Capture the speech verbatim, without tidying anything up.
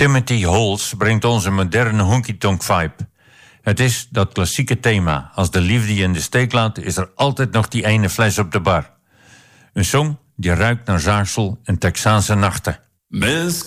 Timothy Holes brengt ons een moderne honky-tonk vibe. Het is dat klassieke thema. Als de liefde je in de steek laat, is er altijd nog die ene fles op de bar. Een song die ruikt naar zaagsel en Texaanse nachten. Miss